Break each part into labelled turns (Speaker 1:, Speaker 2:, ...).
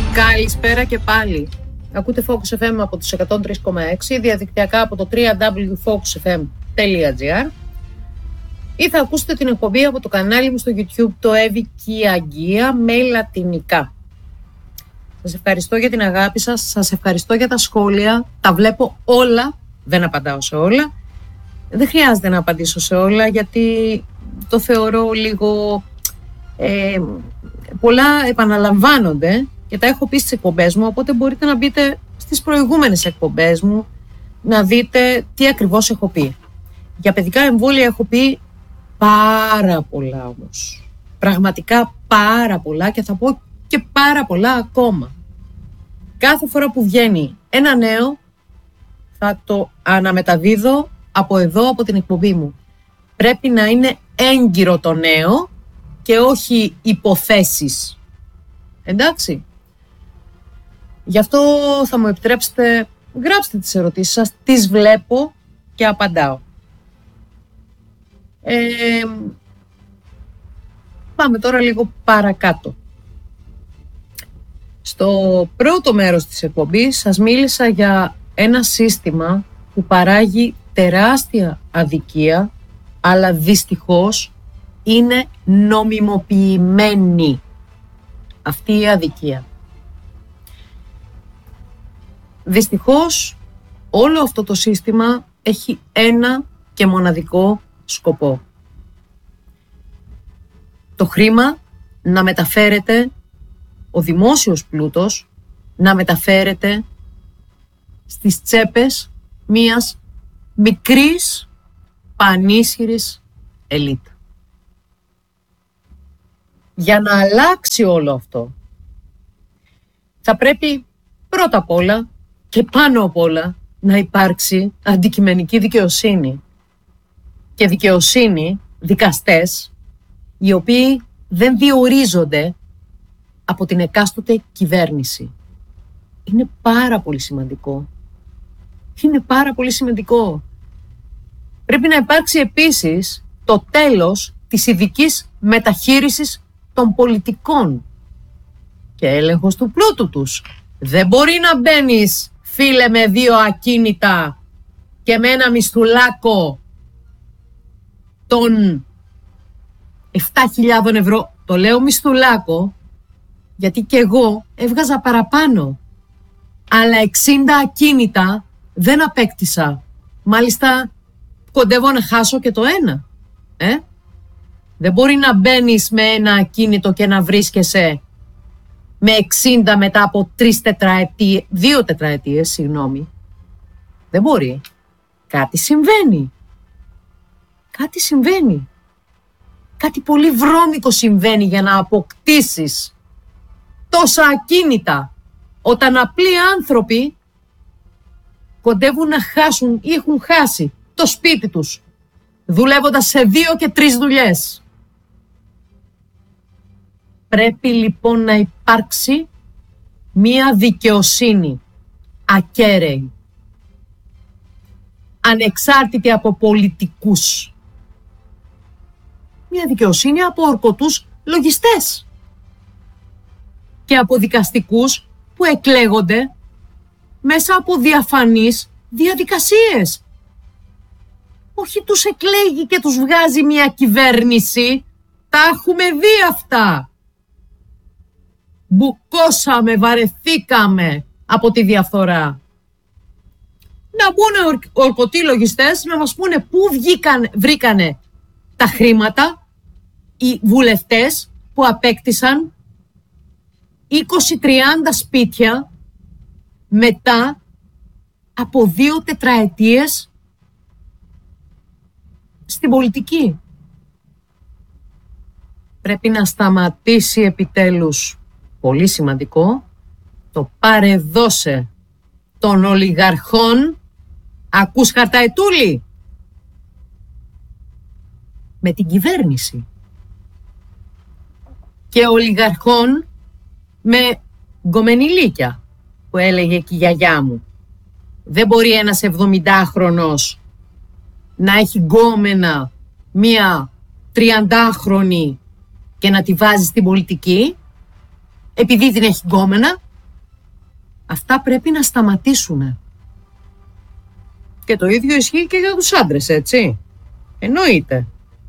Speaker 1: Καλησπέρα και πάλι. Ακούτε Focus FM από τους 103,6, διαδικτυακά από το www.focusfm.gr ή θα ακούσετε την εκπομπή από το κανάλι μου στο YouTube, το Εύη Κιαγγία, με λατινικά. Σας ευχαριστώ για την αγάπη σας, σας ευχαριστώ για τα σχόλια, τα βλέπω όλα, δεν απαντάω σε όλα. Δεν χρειάζεται να απαντήσω σε όλα γιατί το θεωρώ λίγο... πολλά επαναλαμβάνονται και τα έχω πει στις εκπομπές μου, οπότε μπορείτε να μπείτε στις προηγούμενες εκπομπές μου να δείτε τι ακριβώς έχω πει. Για παιδικά εμβόλια έχω πει πάρα πολλά όμως. Πραγματικά πάρα πολλά και θα πω και πάρα πολλά ακόμα. Κάθε φορά που βγαίνει ένα νέο θα το αναμεταδίδω από εδώ, από την εκπομπή μου. Πρέπει να είναι έγκυρο το νέο και όχι υποθέσεις. Εντάξει. Γι' αυτό θα μου επιτρέψετε, γράψτε τις ερωτήσεις σας, τις βλέπω και απαντάω. Πάμε τώρα λίγο παρακάτω. Στο πρώτο μέρος της εκπομπής σας μίλησα για ένα σύστημα που παράγει τεράστια αδικία, αλλά δυστυχώς είναι νομιμοποιημένη αυτή η αδικία. Δυστυχώς όλο αυτό το σύστημα έχει ένα και μοναδικό σκοπό. Το χρήμα να μεταφέρεται, ο δημόσιος πλούτος να μεταφέρεται στις τσέπες μιας μικρής πανίσχυρης ελίτ. Για να αλλάξει όλο αυτό θα πρέπει πρώτα απ' όλα και πάνω απ' όλα να υπάρξει αντικειμενική δικαιοσύνη και δικαιοσύνη, δικαστές οι οποίοι δεν διορίζονται από την εκάστοτε κυβέρνηση. Είναι πάρα πολύ σημαντικό. Είναι πάρα πολύ σημαντικό. Πρέπει να υπάρξει επίσης το τέλος της ειδικής μεταχείρισης των πολιτικών και έλεγχος του πλούτου τους. Δεν μπορεί να μπαίνεις, φίλε, με 2 ακίνητα και με ένα μισθουλάκο των 7.000 ευρώ. Το λέω μισθουλάκο γιατί και εγώ έβγαζα παραπάνω. Αλλά 60 ακίνητα δεν απέκτησα. Μάλιστα κοντεύω να χάσω και το ένα. Δεν μπορεί να μπαίνεις με ένα ακίνητο και να βρίσκεσαι με 60 μετά από 2 τετραετίες, συγγνώμη. Δεν μπορεί. Κάτι συμβαίνει. Κάτι συμβαίνει. Κάτι πολύ βρώμικο συμβαίνει για να αποκτήσεις τόσα ακίνητα όταν απλοί άνθρωποι κοντεύουν να χάσουν ή έχουν χάσει το σπίτι τους δουλεύοντας σε 2 και 3 δουλειές. Πρέπει λοιπόν να υπάρξει μία δικαιοσύνη ακέραιη, ανεξάρτητη από πολιτικούς. Μία δικαιοσύνη από ορκωτούς λογιστές και από δικαστικούς που εκλέγονται μέσα από διαφανείς διαδικασίες. Όχι τους εκλέγει και τους βγάζει μια κυβέρνηση. Τα έχουμε δει αυτά. Μπουκώσαμε, βαρεθήκαμε από τη διαφθορά. Να μπουν ορκωτοί λογιστές να μας πούνε πού βρήκανε τα χρήματα οι βουλευτές που απέκτησαν 20-30 σπίτια μετά από 2 τετραετίες στην πολιτική. Πρέπει να σταματήσει επιτέλους, πολύ σημαντικό, το πάρε δώσε των ολιγαρχών. Ακούς, Χαρταετούλη? Με την κυβέρνηση. Και ολιγαρχών με γκομενιλίκια, που έλεγε και η γιαγιά μου. Δεν μπορεί ένας 70χρονος να έχει γκόμενα μία 30χρονη και να τη βάζει στην πολιτική, επειδή την έχει γκόμενα. Αυτά πρέπει να σταματήσουν. Και το ίδιο ισχύει και για τους άντρες, έτσι. Εννοείται.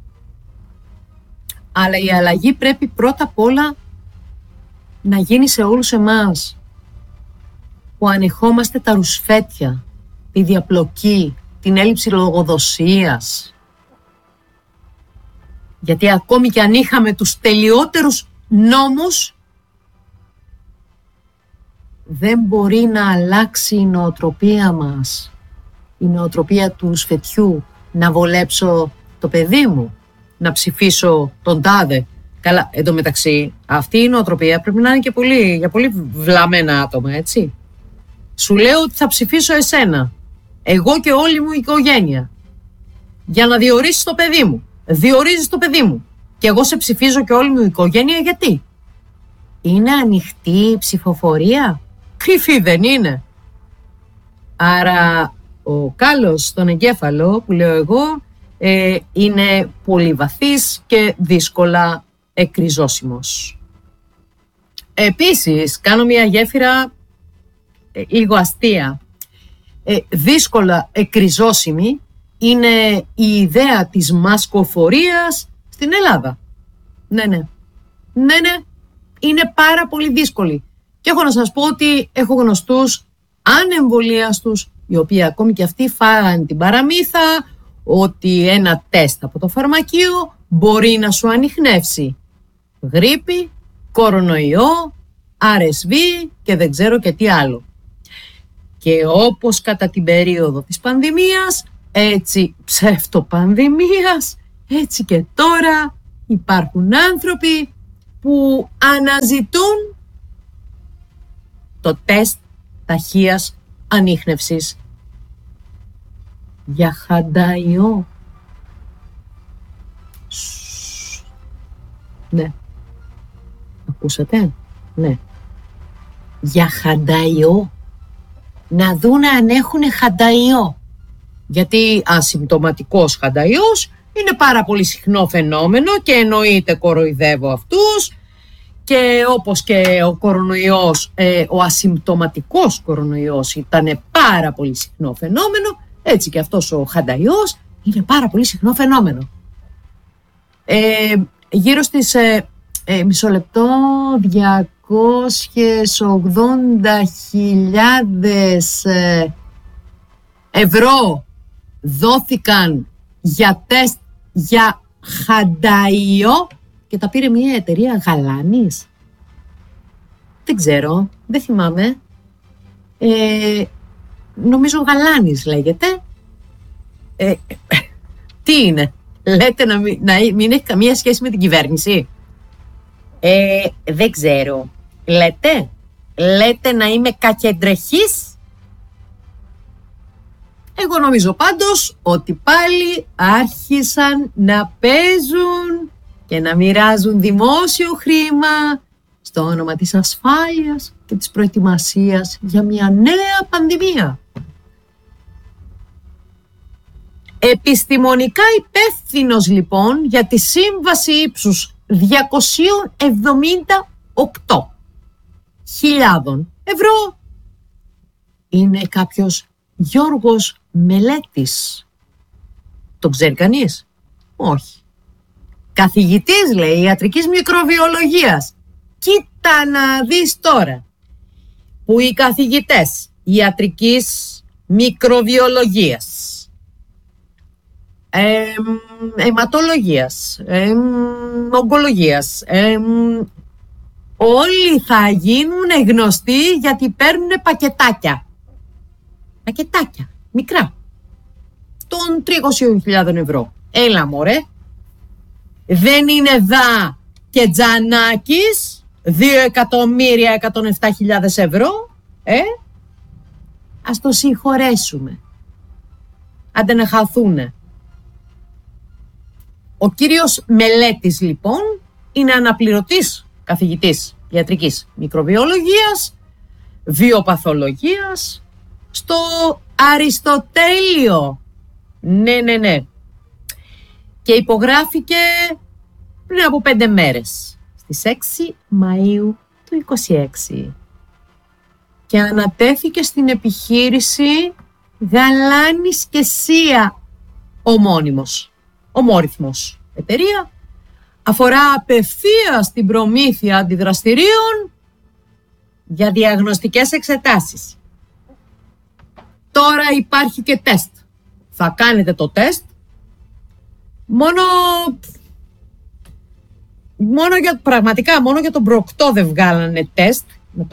Speaker 1: Αλλά η αλλαγή πρέπει πρώτα απ' όλα να γίνει σε όλους εμάς που ανεχόμαστε τα ρουσφέτια, τη διαπλοκή, την έλλειψη λογοδοσίας. Γιατί ακόμη και αν είχαμε τους τελειότερους νόμους, δεν μπορεί να αλλάξει η νοοτροπία μας, η νοοτροπία του ρουσφετιού, να βολέψω το παιδί μου, να ψηφίσω τον τάδε. Καλά, εντωμεταξύ, αυτή η νοοτροπία πρέπει να είναι και για πολύ βλαμμένα άτομα, έτσι. Σου λέω ότι θα ψηφίσω εσένα, εγώ και όλη μου η οικογένεια, για να διορίσεις το παιδί μου. Διορίζεις το παιδί μου και εγώ σε ψηφίζω και όλη μου η οικογένεια, γιατί? Είναι ανοιχτή η ψηφοφορία? Κρυφή δεν είναι? Άρα ο κάλος στον εγκέφαλο, που λέω εγώ, είναι πολύ βαθύς και δύσκολα εκριζώσιμος. Επίσης, κάνω μια γέφυρα λίγο αστεία. Δύσκολα εκριζώσιμη είναι η ιδέα της μασκοφορίας στην Ελλάδα. Ναι, είναι πάρα πολύ δύσκολη. Και έχω να σας πω ότι έχω γνωστούς ανεμβολίαστους, οι οποίοι ακόμη και αυτοί φάγαν την παραμύθα ότι ένα τεστ από το φαρμακείο μπορεί να σου ανιχνεύσει γρίπη, κορονοϊό, RSV και δεν ξέρω και τι άλλο. Και όπως κατά την περίοδο της πανδημίας, έτσι ψευτοπανδημίας, έτσι και τώρα υπάρχουν άνθρωποι που αναζητούν το τεστ ταχείας ανίχνευσης για χανταϊό. Ναι. Ακούσατε? Ναι. Για χανταϊό. Να δούνε αν έχουν χανταϊό. Γιατί ασυμπτωματικός χανταϊός είναι πάρα πολύ συχνό φαινόμενο και εννοείται κοροϊδεύω αυτούς, και όπως και ο κορονοϊός, ο ασυμπτωματικός κορονοϊός ήταν πάρα πολύ συχνό φαινόμενο, έτσι και αυτός ο χανταϊός είναι πάρα πολύ συχνό φαινόμενο. Γύρω στις μισό λεπτό, 280.000 ευρώ δόθηκαν για τεστ για χανταϊό και τα πήρε μια εταιρεία Γαλάνης. Δεν ξέρω, δεν θυμάμαι. Νομίζω Γαλάνης λέγεται. Τι είναι? Λέτε να μην έχει καμία σχέση με την κυβέρνηση? Δεν ξέρω. Λέτε να είμαι κακεντρεχής? Εγώ νομίζω πάντως ότι πάλι άρχισαν να παίζουν και να μοιράζουν δημόσιο χρήμα στο όνομα της ασφάλειας και της προετοιμασίας για μια νέα πανδημία. Επιστημονικά υπεύθυνος λοιπόν για τη σύμβαση ύψους 278.000 ευρώ είναι κάποιος Γιώργος Μελέτης. Τον ξέρει κανείς? Όχι. Καθηγητής, λέει, ιατρικής μικροβιολογίας. Κοίτα να δεις τώρα που οι καθηγητές ιατρικής μικροβιολογίας, αιματολογίας, ογκολογίας, όλοι θα γίνουν γνωστοί γιατί παίρνουν πακετάκια. Πακετάκια, μικρά, των 300.000 ευρώ. Έλα μωρέ, δεν είναι δα και Τζανάκης 2.107.000 ευρώ, ας το συγχωρέσουμε. Άντε να χαθούνε. Ο κύριος Μελέτης λοιπόν είναι αναπληρωτής καθηγητής ιατρικής μικροβιολογίας, βιοπαθολογίας στο Αριστοτέλειο. Ναι. Και υπογράφηκε πριν από 5 μέρες, στις 6 Μαΐου του 26. και ανατέθηκε στην επιχείρηση Γαλάνης και Σία ομόρυθμος εταιρεία. Αφορά απευθείας την προμήθεια αντιδραστηρίων για διαγνωστικές εξετάσεις. Τώρα υπάρχει και τεστ. Θα κάνετε το τεστ μόνο για τον προκτό δεν βγάλανε τεστ.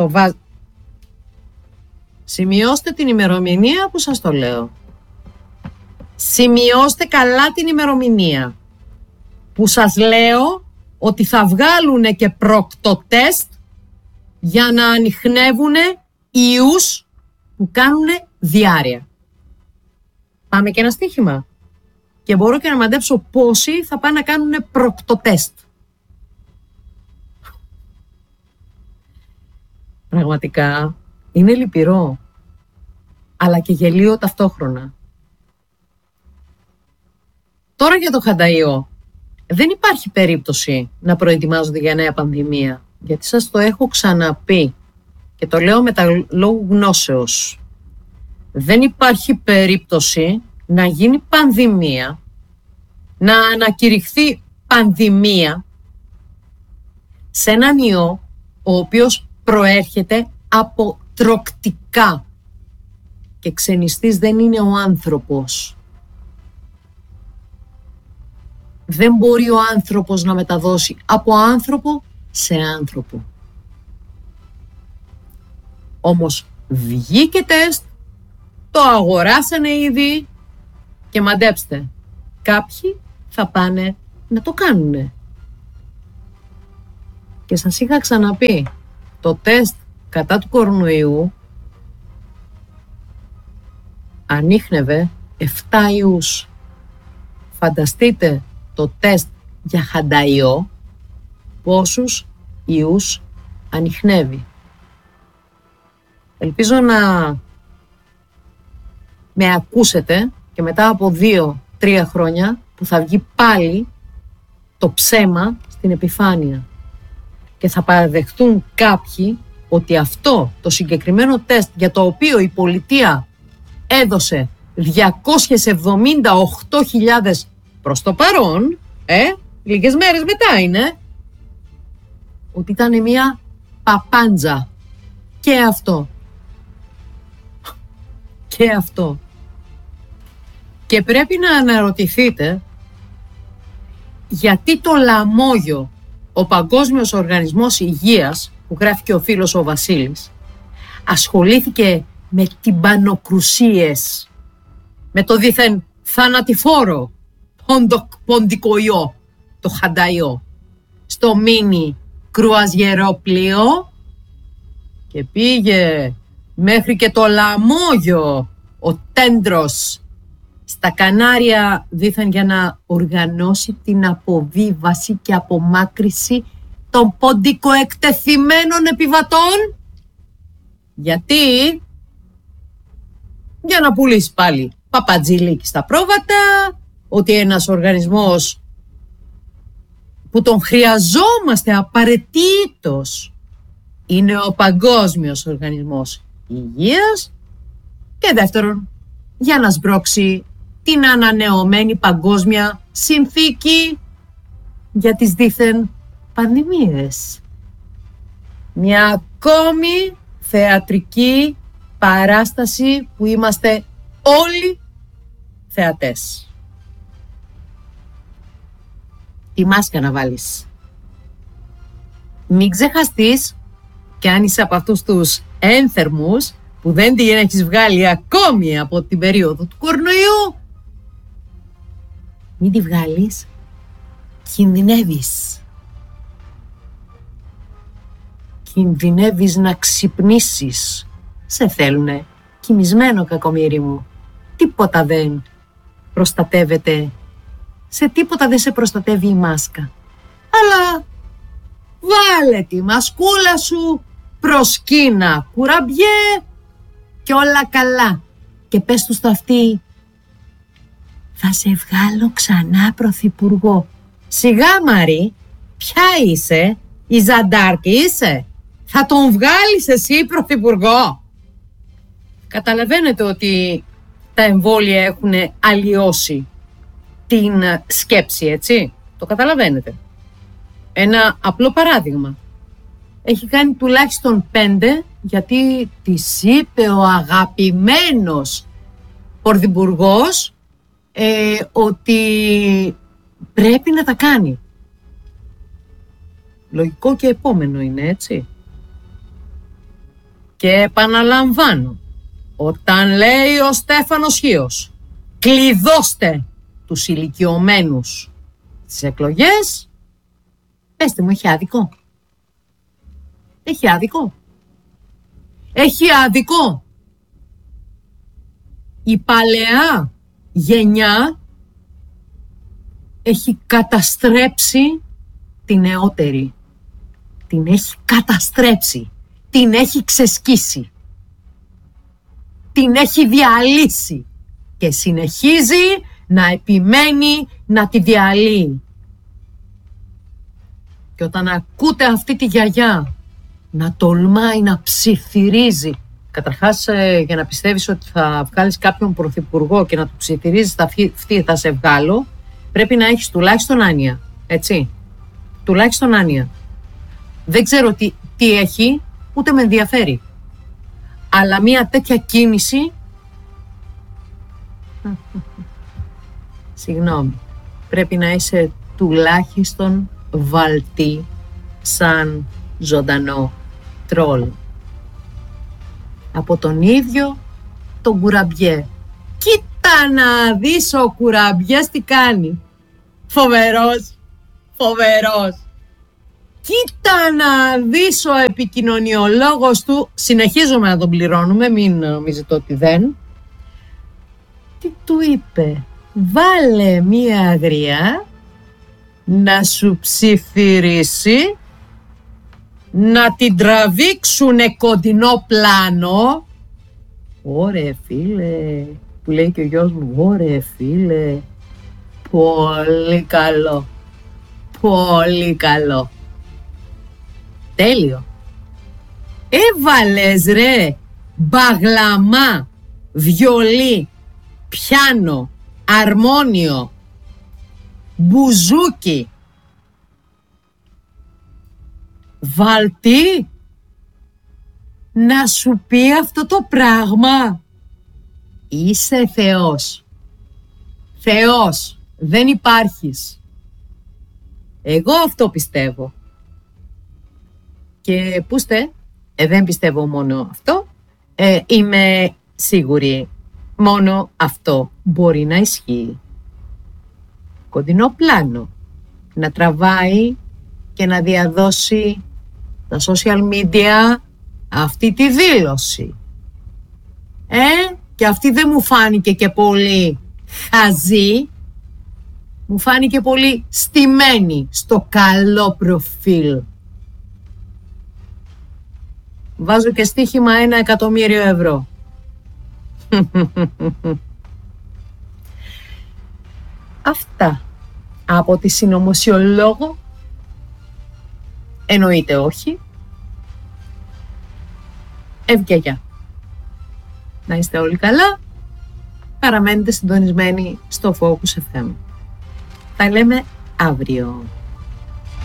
Speaker 1: Σημειώστε την ημερομηνία που σας το λέω. Σημειώστε καλά την ημερομηνία που σας λέω ότι θα βγάλουνε και προκτοτέστ για να ανιχνεύουνε ιούς που κάνουνε διάρρεια. Πάμε και ένα στοίχημα. Και μπορώ και να μαντέψω πόσοι θα πάνε να κάνουνε προκτοτέστ. Πραγματικά είναι λυπηρό, αλλά και γελίο ταυτόχρονα. Τώρα για το χανταϊό. Δεν υπάρχει περίπτωση να προετοιμάζονται για νέα πανδημία, γιατί σας το έχω ξαναπεί και το λέω με τα λόγου γνώσεως. Δεν υπάρχει περίπτωση να γίνει πανδημία, να ανακηρυχθεί πανδημία σε έναν ιό ο οποίος προέρχεται από τροκτικά και ξενιστής δεν είναι ο άνθρωπος. Δεν μπορεί ο άνθρωπος να μεταδώσει από άνθρωπο σε άνθρωπο. Όμως βγήκε τεστ, το αγοράσανε ήδη και μαντέψτε, κάποιοι θα πάνε να το κάνουνε. Και σας είχα ξαναπεί, το τεστ κατά του κορονοϊού ανίχνευε 7 ιούς. Φανταστείτε το τεστ για χανταϊό πόσους ιούς ανιχνεύει. Ελπίζω να με ακούσετε και μετά από 2-3 χρόνια που θα βγει πάλι το ψέμα στην επιφάνεια και θα παραδεχτούν κάποιοι ότι αυτό το συγκεκριμένο τεστ για το οποίο η πολιτεία έδωσε 278.000 προς το παρόν, λίγες μέρες μετά είναι, ότι ήταν μια παπάντζα. Και αυτό. Και αυτό. Και πρέπει να αναρωτηθείτε γιατί το λαμόγιο, ο Παγκόσμιος Οργανισμός Υγείας, που γράφει και ο φίλος ο Βασίλης, ασχολήθηκε με τυμπανοκρουσίες, με το δήθεν θανατηφόρο ποντικοϊό, το χανταϊό, στο μίνι κρουαζιερόπλοιο και πήγε μέχρι και το λαμόγιο ο Τέντρος στα Κανάρια δήθεν για να οργανώσει την αποβίβαση και απομάκρυση των ποντικοεκτεθειμένων επιβατών. Γιατί? Για να πουλήσει πάλι παπατζηλίκι στα πρόβατα, ότι ένας οργανισμός που τον χρειαζόμαστε απαραίτητος είναι ο Παγκόσμιος Οργανισμός Υγείας, και δεύτερον για να σμπρώξει την ανανεωμένη παγκόσμια συνθήκη για τις δήθεν πανδημίες. Μια ακόμη θεατρική παράσταση που είμαστε όλοι θεατές. Τη μάσκα να βάλεις. Μην ξεχαστείς, κι αν είσαι από αυτούς τους ένθερμους που δεν την έχεις βγάλει ακόμη από την περίοδο του κορονοϊού, μην τη βγάλεις, κινδυνεύεις. Κινδυνεύεις να ξυπνήσεις. Σε θέλουνε κοιμισμένο, κακομοίρη μου. Τίποτα δεν προστατεύεται. Σε τίποτα δεν σε προστατεύει η μάσκα. Αλλά βάλε τη μασκούλα σου, προσκύνα κουραμπιέ και όλα καλά. Και πες του στο αυτί, θα σε βγάλω ξανά πρωθυπουργό. Σιγά Μαρή, ποια είσαι, η Ζαντάρκη είσαι? Θα τον βγάλεις εσύ πρωθυπουργό? Καταλαβαίνετε ότι τα εμβόλια έχουν αλλοιώσει την σκέψη, έτσι. Το καταλαβαίνετε. Ένα απλό παράδειγμα. Έχει κάνει τουλάχιστον 5, γιατί της είπε ο αγαπημένος πρωθυπουργός ότι πρέπει να τα κάνει. Λογικό και επόμενο είναι, έτσι. Και επαναλαμβάνω, όταν λέει ο Στέφανος Χίος, κλειδώστε τους ηλικιωμένους στις εκλογές, πέστε μου, έχει άδικο. Έχει άδικο. Έχει άδικο. Η παλαιά γενιά έχει καταστρέψει τη νεότερη. Την έχει καταστρέψει. Την έχει ξεσκίσει. Την έχει διαλύσει. Και συνεχίζει να επιμένει να τη διαλύει. Και όταν ακούτε αυτή τη γιαγιά να τολμάει να ψιθυρίζει, καταρχάς για να πιστεύεις ότι θα βγάλεις κάποιον πρωθυπουργό και να του ψιθυρίζεις τα αυτή θα σε βγάλω, πρέπει να έχεις τουλάχιστον άνοια, έτσι. Τουλάχιστον άνοια. Δεν ξέρω τι έχει, ούτε με ενδιαφέρει. Αλλά μια τέτοια κίνηση, συγγνώμη, πρέπει να είσαι τουλάχιστον βαλτή σαν ζωντανό τρόλ. Από τον ίδιο τον Κουραμπιέ. Κοίτα να δεις ο Κουραμπιές τι κάνει. Φοβερός, φοβερός. Κοίτα να δεις ο επικοινωνιολόγος του. Συνεχίζουμε να τον πληρώνουμε, μην νομίζετε ότι δεν. Τι του είπε? Βάλε μία αγριά να σου ψιθυρίσει, να την τραβήξουνε κοντινό πλάνο. Ωρε φίλε, που λέει και ο γιος μου, ωρε φίλε, πολύ καλό, πολύ καλό. Τέλειο. Έβαλες ρε μπαγλαμά, βιολί, πιάνο, αρμόνιο, μπουζούκι. Βαλτή να σου πει αυτό το πράγμα. Είσαι Θεός. Θεός. Δεν υπάρχεις. Εγώ αυτό πιστεύω. Και πούστε, δεν πιστεύω μόνο αυτό. Είμαι σίγουρη μόνο αυτό μπορεί να ισχύει. Κοντινό πλάνο. Να τραβάει και να διαδώσει τα social media αυτή τη δήλωση. Και αυτή δεν μου φάνηκε και πολύ χαζή. Μου φάνηκε πολύ στημένη στο καλό προφίλ. Βάζω και στοίχημα 1.000.000 ευρώ. Αυτά από τη συνωμοσιολόγο. Εννοείται όχι. Ευγεγιά. Να είστε όλοι καλά. Παραμένετε συντονισμένοι στο Focus FM. Τα λέμε αύριο.